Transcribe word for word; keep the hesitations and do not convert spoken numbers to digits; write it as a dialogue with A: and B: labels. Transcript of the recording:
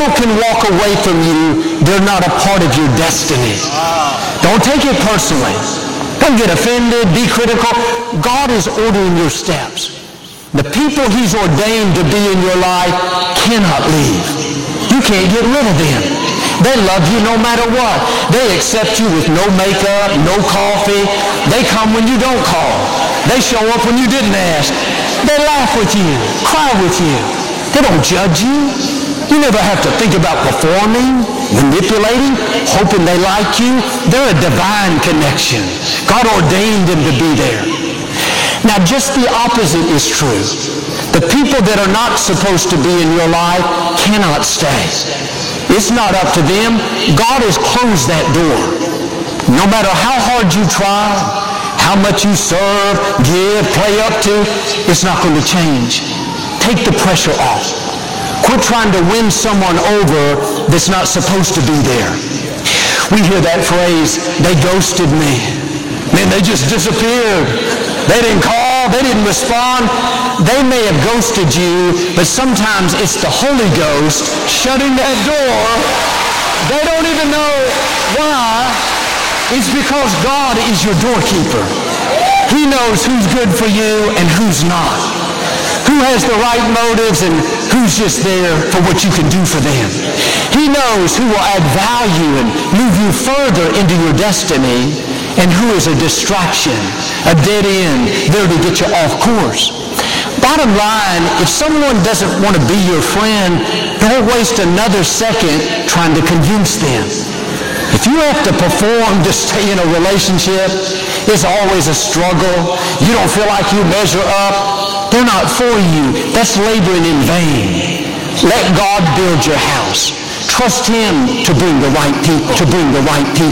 A: people can walk away from you, they're not a part of your destiny. Don't take it personally. Don't get offended, be critical. God is ordering your steps. The people He's ordained to be in your life cannot leave. You can't get rid of them. They love you no matter what. They accept you with no makeup, no coffee. They come when you don't call. They show up when you didn't ask. They laugh with you, cry with you. They don't judge you. You never have to think about performing, manipulating, hoping they like you. They're a divine connection. God ordained them to be there. Now, just the opposite is true. The people that are not supposed to be in your life cannot stay. It's not up to them. God has closed that door. No matter how hard you try, how much you serve, give, play up to, it's not going to change. Take the pressure off. Quit trying to win someone over that's not supposed to be there. We hear that phrase, they ghosted me. Man, they just disappeared. They didn't call, they didn't respond. They may have ghosted you, but sometimes it's the Holy Ghost shutting that door. They don't even know why. It's because God is your doorkeeper. He knows who's good for you and who's not. Who has the right motives and who's just there for what you can do for them. He knows who will add value and move you further into your destiny and who is a distraction, a dead end, there to get you off course. Bottom line, if someone doesn't want to be your friend, don't waste another second trying to convince them. If you have to perform to stay in a relationship, it's always a struggle. You don't feel like you measure up. They're not for you. That's laboring in vain. Let God build your house. Trust Him to bring the right people, to bring the right people.